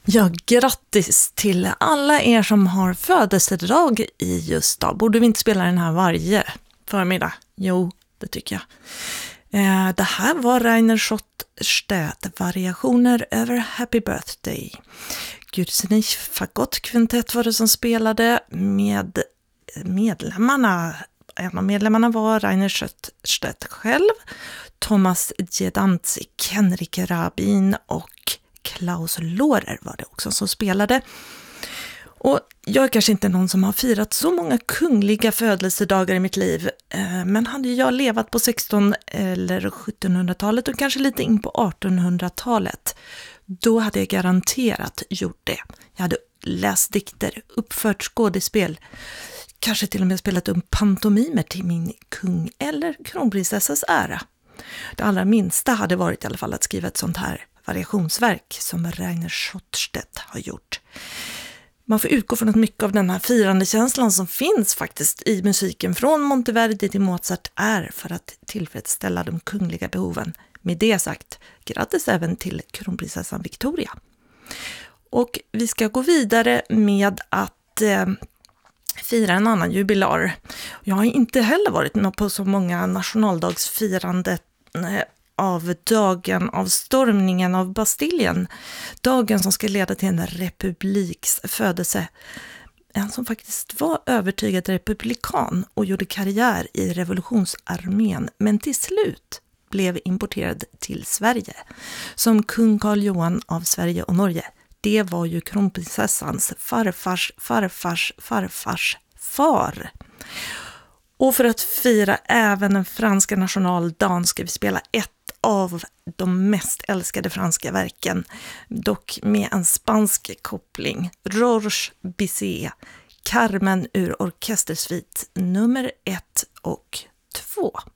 Ja, grattis till alla er som har födelsedag i just dag. Borde vi inte spela den här varje förmiddag? Jo, det tycker jag. Det här var Rainer Schottstedt, variationer över Happy Birthday. Gürzenich Fagottkvintett var det som spelade med medlemmarna. En av medlemmarna var Rainer Schottstedt själv, Thomas Jedanzik, Henrik Rabin och Klaus Lohrer var det också som spelade. Och jag är kanske inte någon som har firat så många kungliga födelsedagar i mitt liv, men hade jag levat på 1600- eller 1700-talet och kanske lite in på 1800-talet, då hade jag garanterat gjort det. Jag hade läst dikter, uppfört skådespel, kanske till och med spelat upp pantomimer till min kung eller kronprinsessas ära. Det allra minsta hade varit i alla fall att skriva ett sånt här variationsverk som Rainer Schottstedt har gjort. Man får utgå från att mycket av den här firandekänslan som finns faktiskt i musiken från Monteverdi till Mozart är för att tillfredsställa de kungliga behoven. Med det sagt, grattis även till kronprinsessan Victoria. Och vi ska gå vidare med att fira en annan jubilar. Jag har inte heller varit med på så många nationaldagsfirande av dagen av stormningen av Bastiljen. Dagen som ska leda till en republiks födelse. En som faktiskt var övertygad republikan och gjorde karriär i revolutionsarmén, men till slut blev importerad till Sverige. Som kung Karl Johan av Sverige och Norge. Det var ju kronprinsessans farfars far. Och för att fira även den franska nationaldagen ska vi spela ett av de mest älskade franska verken, dock med en spansk koppling. Georges Bizet, Carmen ur orkestersvit nummer 1 och 2.